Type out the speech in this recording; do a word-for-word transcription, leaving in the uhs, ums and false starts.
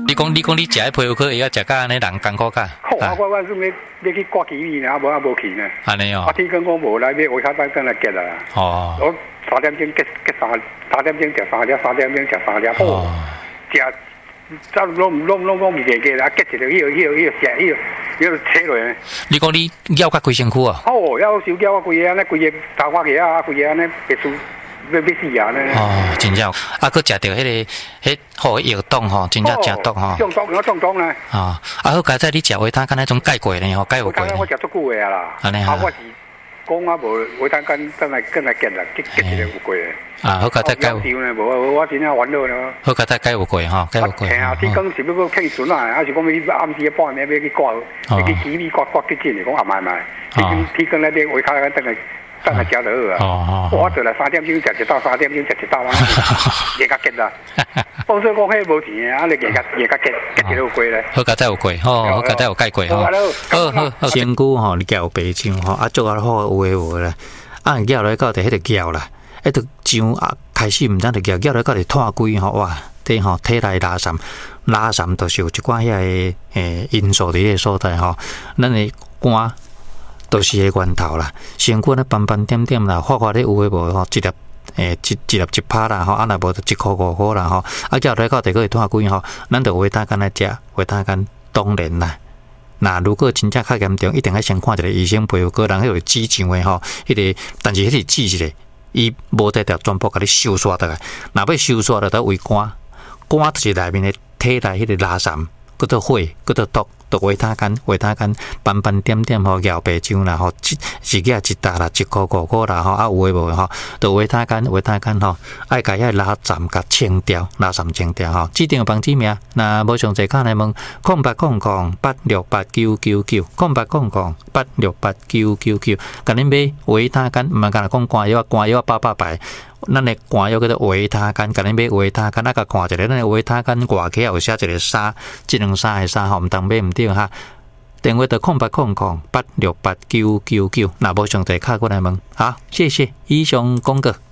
你讲你讲你食迄皮肤科会晓食甲安尼人艰苦甲？ 好啊，我我准备要去挂机呢，啊无啊无去呢。 安尼哦。 啊，天光我无来，要我下班跟来结啦。 哦。 我三點鐘結結三三點鐘食三粒，三點鐘食三粒。哦。食走攏攏攏攏唔記記啦，結一條迄個迄個迄個石迄個迄個扯落來。 你講你咬甲規身軀啊？ 哦，要手咬啊，規個安尼，規個頭髮嘅啊，規個安尼，別輸。要要死啊！ 哦，真正，啊，佮食着迄個迄好藥毒吼，真正真毒吼。 中毒，我中毒呢。 啊，啊好，家在你食維他干那種解過呢吼，解有過。 我食足久嘅啦。 安尼啊。 我是講啊，無維他干真係真係結啦，結結一個有過嘅。 啊，好，家在解。 無，我真正玩到咯。 好，家在解有過吼，解有過。 係啊，天光是要個聽船啊，還是講要暗時一半暝要去掛，要去幾米掛掛幾錢嚟講啊買買。天天光那邊維他干真係。真係食到啊！我做嚟三點鐘食一道，三點鐘食一道啊！夜間結啦，幫手講起冇錢啊！你夜間夜間結結幾多貴咧？ 好，家仔有貴，好，好家仔有解貴吼。好好好，仙姑吼，你咬白醬吼，啊做啊好有誒無咧？啊咬落到底迄個咬啦，迄個醬啊開始毋知就咬，咬落到底脫龜吼哇！啲吼體內拉散，拉散就是有一寡遐個誒因素伫個所在吼，咱誒肝。都是迄源頭啦，身軀咧斑斑點點啦，發發咧有誒無吼，一粒誒一一粒一拍啦吼，啊若無就一箍五箍啦吼，啊叫來到第個拖幾吼，咱就維他干來食，維他干當然啦。那如果真正較嚴重，一定要先看一個醫生皮膚科，人迄個指上誒吼，迄個但是迄個指一個，伊無得條全部甲你收煞倒來，若要收煞就得為肝，肝就是內面誒體內迄個垃圾，嗰做火，嗰做毒。讀維他干，維他干斑斑點點吼，咬白醬啦吼，一一個一打啦，一箍五箍啦吼，啊有誒無吼，讀維他干，維他干吼，愛甲遐拉雜甲清掉，拉雜清掉吼，指定幫指名，若無詳細看來問，空八空空八六八九九九，空八空空八六八九九九，甲恁買維他干，毋係干講肝藥，肝藥八百塊。咱誒肝藥叫做維他干，甲恁買維他干，啊甲看一下，咱誒維他干外殼有寫一個三，即兩三個三吼，毋通買毋對哈。電話就空八空空八六八九九九，若無詳細敲過來問，好，謝謝以上廣告。